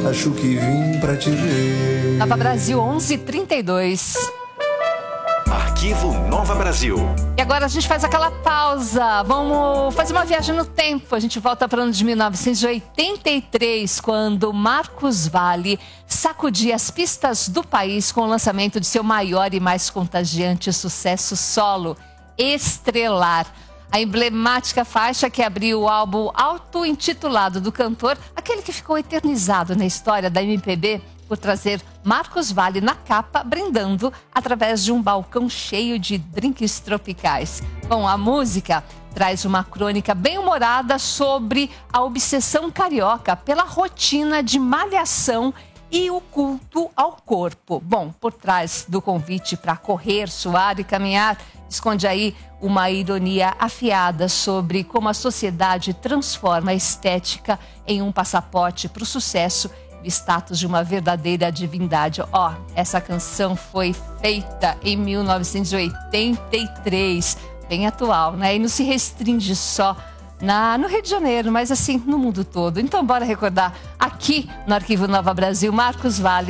acho que vim pra te ver. Nova Brasil 11h32. Arquivo Nova Brasil. E agora a gente faz aquela pausa. Vamos fazer uma viagem no tempo. A gente volta para o ano de 1983, quando Marcos Valle sacudia as pistas do país com o lançamento de seu maior e mais contagiante sucesso solo, Estrelar. A emblemática faixa que abriu o álbum auto-intitulado do cantor, aquele que ficou eternizado na história da MPB por trazer Marcos Valle na capa, brindando através de um balcão cheio de drinks tropicais. Bom, a música traz uma crônica bem-humorada sobre a obsessão carioca pela rotina de malhação e o culto ao corpo. Bom, por trás do convite para correr, suar e caminhar, esconde aí uma ironia afiada sobre como a sociedade transforma a estética em um passaporte para o sucesso e o status de uma verdadeira divindade. Ó, essa canção foi feita em 1983, bem atual, né? E não se restringe só no Rio de Janeiro, mas assim, no mundo todo. Então, bora recordar aqui no Arquivo Nova Brasil, Marcos Valle.